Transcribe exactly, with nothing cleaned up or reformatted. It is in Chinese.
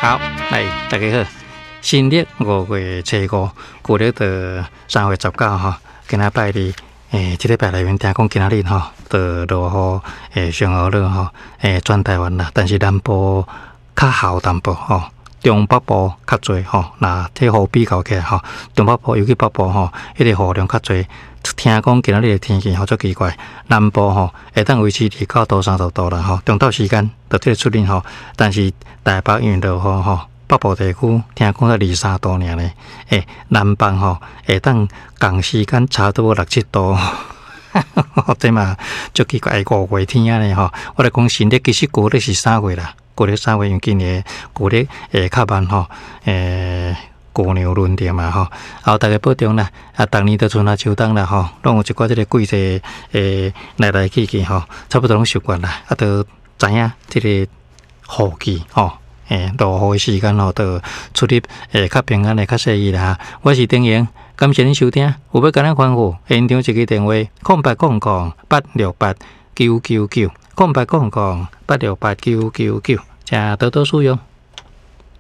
好，来大家好，新历五月初五，旧历的三月十九吼，今仔拜日，诶，即礼拜内面听讲今仔日吼，的落雨，诶，上雨了吼，诶，全台湾啦，但是南部较好淡薄吼。中北部较侪吼，那这雨比较起来吼，中北部尤其北部吼，迄个雨量较侪。听讲今仔日的天气好足奇怪，南部吼会当维持伫九度、三十度啦吼，中昼时间就这个出现吼，但是台北因为落雨吼，北部地区听讲才二三度尔咧，诶，南方吼会当共时间差不多六七度。这嘛足奇怪，五月天啊咧吼，我来讲新历其实旧历是三月啦。旧历三月，因为今年旧历诶较慢吼，诶牛牛轮转嘛吼，后大家保重啦，啊，逐年都春夏秋冬啦吼，拢有一寡即个季节诶来来去去吼，差不多拢习惯啦，啊，都知影即个雨季吼，诶落雨诶时间吼，都出入诶较平安诶较适宜啦。我是丁莹，感谢恁收听，有要甲咱吩咐，现场一个电话：空八空空八六八九九九，空八空空八六八九九九，请多多使用。